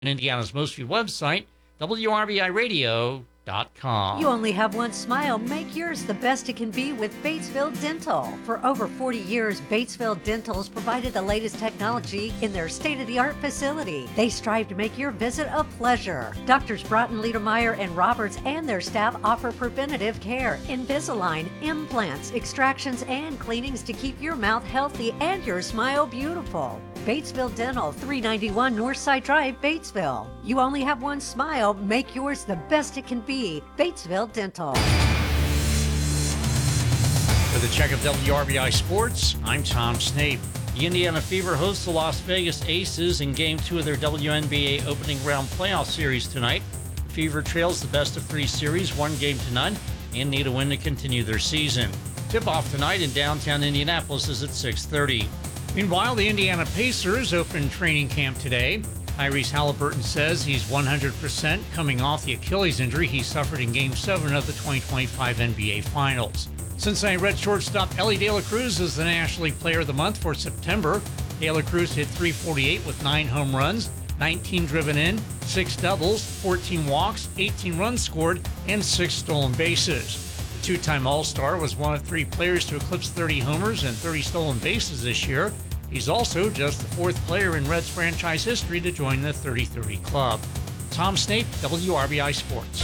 Indiana's most viewed website, WRBIRadio.com. You only have one smile. Make yours the best it can be with Batesville Dental. For over 40 years, Batesville Dental's provided the latest technology in their state-of-the-art facility. They strive to make your visit a pleasure. Doctors Broughton, Liedermeyer, and Roberts and their staff offer preventative care, Invisalign, implants, extractions, and cleanings to keep your mouth healthy and your smile beautiful. Batesville Dental, 391 Northside Drive, Batesville. You only have one smile. Make yours the best it can be. Batesville Dental. For the check of WRBI Sports, I'm Tom Snape. The Indiana Fever hosts the Las Vegas Aces in Game 2 of their WNBA opening round playoff series tonight. The Fever trails the best-of-3 series 1-0 and need a win to continue their season. Tip-off tonight in downtown Indianapolis is at 6:30. Meanwhile, the Indiana Pacers opened training camp today. Tyrese Halliburton says he's 100% coming off the Achilles injury he suffered in Game 7 of the 2025 NBA Finals. Cincinnati Red shortstop Ellie De La Cruz is the National League Player of the Month for September. De La Cruz hit .348 with 9 home runs, 19 driven in, 6 doubles, 14 walks, 18 runs scored, and 6 stolen bases. The two-time All-Star was one of 3 players to eclipse 30 homers and 30 stolen bases this year. He's also just the 4th player in Reds franchise history to join the 30-30 club. Tom Snape, WRBI Sports.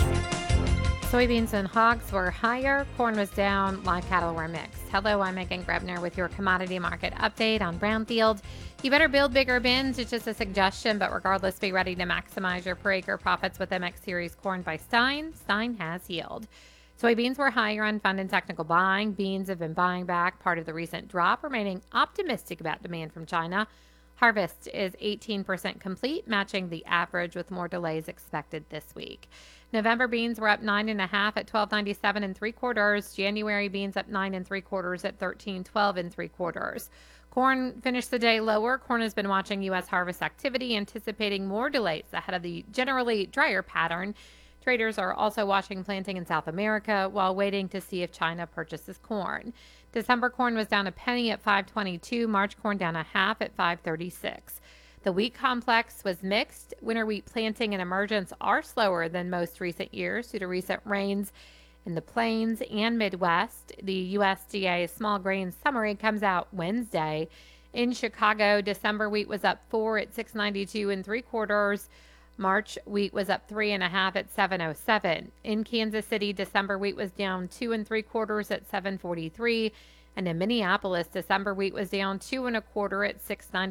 Soybeans and hogs were higher, corn was down, live cattle were mixed. Hello, I'm Megan Grebner with your commodity market update on Brownfield. You better build bigger bins. It's just a suggestion, but regardless, be ready to maximize your per acre profits with MX Series corn by Stein. Stein has yield. Soybeans were higher on fund and technical buying. Beans have been buying back part of the recent drop, remaining optimistic about demand from China. Harvest is 18% complete, matching the average with more delays expected this week. November beans were up 9.5 at $12.97 3/4. January beans up 9 3/4 at $13.12 3/4. Corn finished the day lower. Corn has been watching U.S. harvest activity, anticipating more delays ahead of the generally drier pattern. Traders are also watching planting in South America while waiting to see if China purchases corn. December corn was down a penny at $5.22. March corn down a half at $5.36. The wheat complex was mixed. Winter wheat planting and emergence are slower than most recent years due to recent rains in the plains and Midwest. The USDA small grain summary comes out Wednesday. In Chicago, December wheat was up 4 at $6.92 3/4. March wheat was up 3.5 at $7.07. In Kansas City, December wheat was down 2 3/4 at $7.43. And in Minneapolis, December wheat was down 2 1/4 at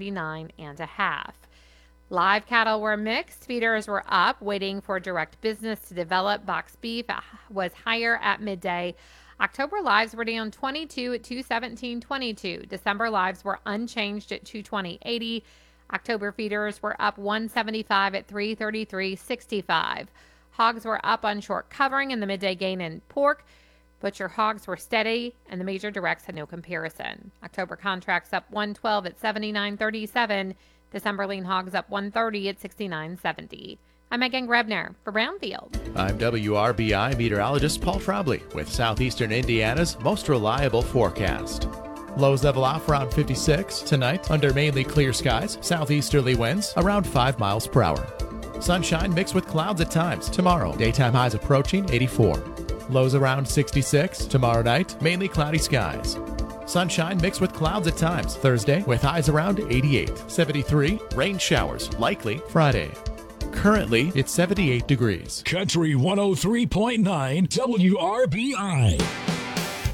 $6.99.5. Live cattle were mixed. Feeders were up, waiting for direct business to develop. Box beef was higher at midday. October lives were down 22 at $217.22. December lives were unchanged at $220.80. October feeders were up 175 at $333.65. Hogs were up on short covering and the midday gain in pork. Butcher hogs were steady, and the major directs had no comparison. October contracts up 112 at $79.37. December lean hogs up 130 at $69.70. I'm Megan Grebner for Brownfield. I'm WRBI meteorologist Paul Trombley with Southeastern Indiana's most reliable forecast. Lows level off around 56 tonight under mainly clear skies. Southeasterly winds around 5 miles per hour. Sunshine mixed with clouds at times. Tomorrow, daytime highs approaching 84. Lows around 66 tomorrow night, mainly cloudy skies. Sunshine mixed with clouds at times. Thursday with highs around 88. 73, rain showers likely Friday. Currently, it's 78 degrees. Country 103.9 WRBI.